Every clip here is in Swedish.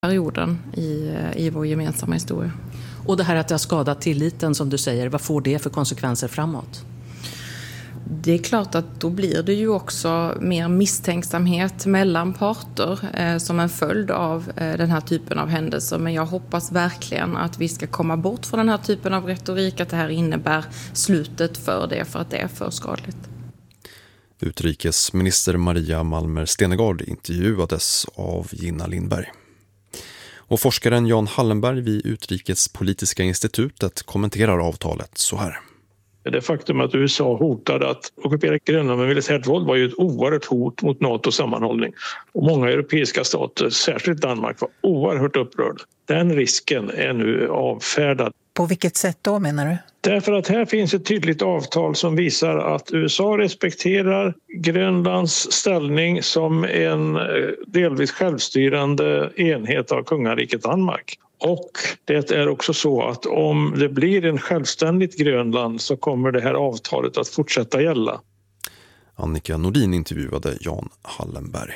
perioden i vår gemensamma historia. Och det här att det har skadat tilliten som du säger, vad får det för konsekvenser framåt? Det är klart att då blir det ju också mer misstänksamhet mellan parter som en följd av den här typen av händelser. Men jag hoppas verkligen att vi ska komma bort från den här typen av retorik, att det här innebär slutet för det, för att det är för skadligt. Utrikesminister Maria Malmer Stenergard intervjuades av Gina Lindberg. Och forskaren Jan Hallenberg vid Utrikespolitiska institutet kommenterar avtalet så här. Det faktum att USA hotade att ockupera Grönland med militärt våld var ju ett oerhört hot mot NATOs sammanhållning. Och många europeiska stater, särskilt Danmark, var oerhört upprörd. Den risken är nu avfärdad. På vilket sätt då menar du? Därför att här finns ett tydligt avtal som visar att USA respekterar Grönlands ställning som en delvis självstyrande enhet av kungariket Danmark. Och det är också så att om det blir en självständigt Grönland så kommer det här avtalet att fortsätta gälla. Annika Nordin intervjuade Jan Hallenberg.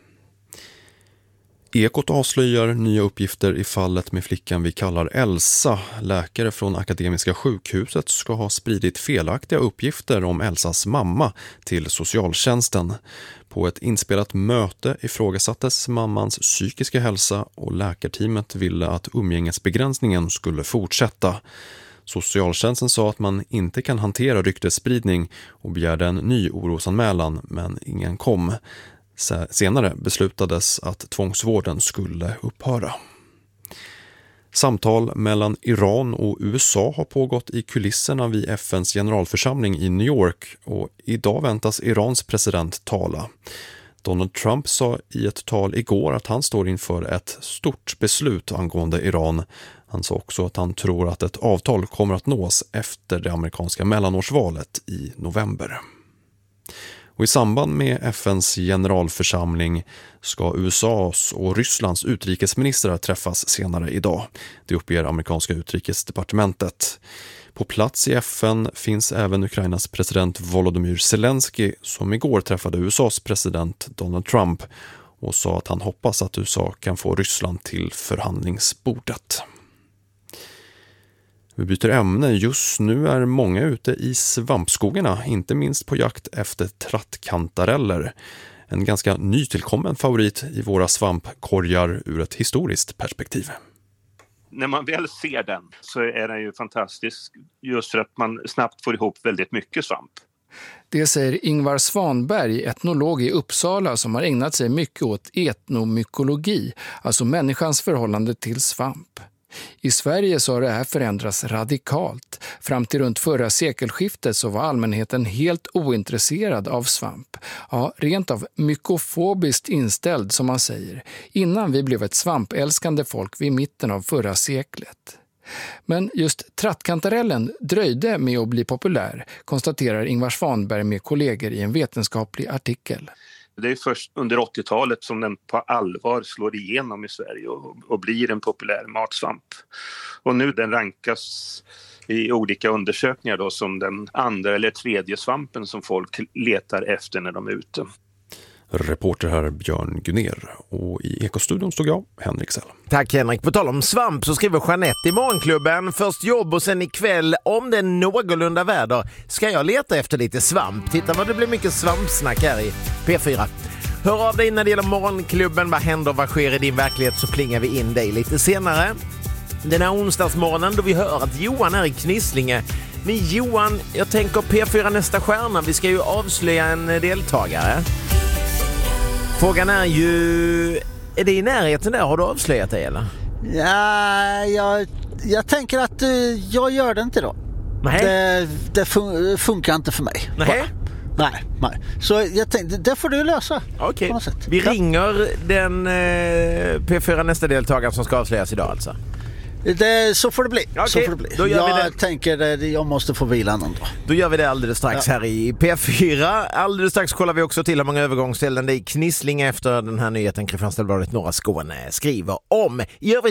Ekot avslöjar nya uppgifter i fallet med flickan vi kallar Elsa. Läkare från Akademiska sjukhuset ska ha spridit felaktiga uppgifter om Elsas mamma till socialtjänsten. På ett inspelat möte ifrågasattes mammans psykiska hälsa och läkarteamet ville att umgängesbegränsningen skulle fortsätta. Socialtjänsten sa att man inte kan hantera ryktesspridning och begärde en ny orosanmälan, men ingen kom. Senare beslutades att tvångsvården skulle upphöra. Samtal mellan Iran och USA har pågått i kulisserna vid FNs generalförsamling i New York och idag väntas Irans president tala. Donald Trump sa i ett tal igår att han står inför ett stort beslut angående Iran. Han sa också att han tror att ett avtal kommer att nås efter det amerikanska mellanårsvalet i november. Och i samband med FNs generalförsamling ska USAs och Rysslands utrikesministrar träffas senare idag. Det uppger amerikanska utrikesdepartementet. På plats i FN finns även Ukrainas president Volodymyr Zelensky som igår träffade USAs president Donald Trump och sa att han hoppas att USA kan få Ryssland till förhandlingsbordet. Vi byter ämne. Just nu är många ute i svampskogarna, inte minst på jakt efter trattkantareller. En ganska nytillkommen favorit i våra svampkorgar ur ett historiskt perspektiv. När man väl ser den så är den ju fantastisk just för att man snabbt får ihop väldigt mycket svamp. Det säger Ingvar Svanberg, etnolog i Uppsala som har ägnat sig mycket åt etnomykologi, alltså människans förhållande till svamp. I Sverige så har det här förändrats radikalt. Fram till runt förra sekelskiftet så var allmänheten helt ointresserad av svamp. Ja, rent av mykofobiskt inställd som man säger, innan vi blev ett svampälskande folk vid mitten av förra seklet. Men just trattkantarellen dröjde med att bli populär, konstaterar Ingvar Svanberg med kollegor i en vetenskaplig artikel. Det är först under 80-talet som den på allvar slår igenom i Sverige och blir en populär matsvamp. Och nu den rankas i olika undersökningar då som den andra eller tredje svampen som folk letar efter när de är ute. Reporter här Björn Gunner och i Ekostudion stod jag, Henrik Sell. Tack Henrik. På tal om svamp så skriver Jeanette i Morgonklubben. Först jobb och sen ikväll, om det är någorlunda väder, ska jag leta efter lite svamp. Titta vad det blir mycket svampsnack här i P4. Hör av dig när det gäller Morgonklubben. Vad händer, vad sker i din verklighet, så plingar vi in dig lite senare. Den här onsdagsmorgonen då vi hör att Johan är i Knislinge. Men Johan, jag tänker P4 nästa stjärna. Vi ska ju avslöja en deltagare. Frågan är ju, är det i närheten där? Har du avslöjat dig eller? Ja, jag tänker att jag gör det inte då. Nej. Det funkar inte för mig. Nej. Nej. Så jag tänkte, det får du lösa. Okej. På något sätt. Vi ringer den P4 nästa deltagare som ska avslöjas idag alltså. Så får det bli. Okay. Så får det bli. Då gör vi det. Tänker jag måste få vila någon dag. Då gör vi det alldeles strax här i P4. Alldeles strax kollar vi också till hur många övergångsställen det är i Knislinge efter den här nyheten Kristianstadsbladet Norra Skåne skriver om. I övrigt